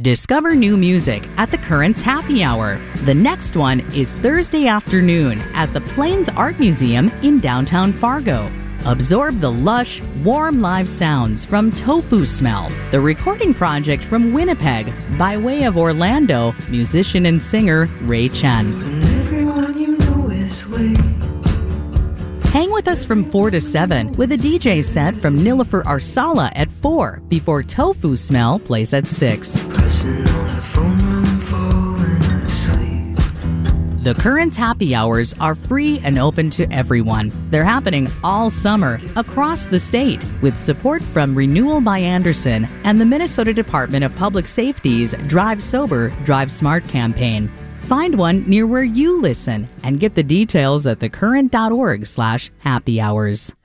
Discover new music at the Currents Happy Hour. The next one is Thursday afternoon at the Plains Art Museum in downtown Fargo. Absorb the lush, warm live sounds from Tofu Smell, the recording project from Winnipeg by way of Orlando, musician and singer Ray Chen. And everyone you know is late. Hang with us from 4 to 7 with a DJ set from Nilofer Arsala at 4 before Tofu Smell plays at 6. Pressing on the phone, I'm falling asleep. The Currents Happy Hours are free and open to everyone. They're happening all summer across the state with support from Renewal by Anderson and the Minnesota Department of Public Safety's Drive Sober, Drive Smart campaign. Find one near where you listen and get the details at thecurrent.org/happy hours.